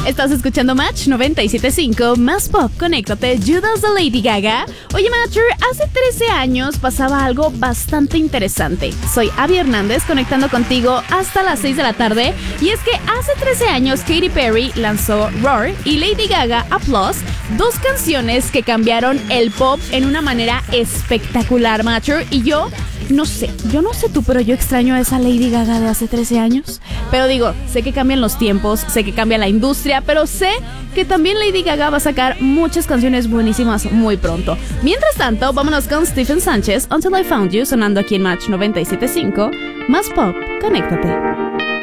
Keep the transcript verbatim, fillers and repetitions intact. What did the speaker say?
Estás escuchando Match noventa y siete punto cinco, más pop, conéctate, Judas de Lady Gaga. Oye, Matcher, hace trece años pasaba algo bastante interesante. Soy Abby Hernández, conectando contigo hasta las seis de la tarde. Y es que hace trece años Katy Perry lanzó Roar y Lady Gaga Applause, dos canciones que cambiaron el pop en una manera espectacular, Matcher. Y yo... No sé, yo no sé tú, pero yo extraño a esa Lady Gaga de hace trece años. Pero digo, sé que cambian los tiempos, sé que cambia la industria, pero sé que también Lady Gaga va a sacar muchas canciones buenísimas muy pronto. Mientras tanto, vámonos con Stephen Sánchez, Until I Found You, sonando aquí en Match noventa y siete punto cinco. Más pop, conéctate.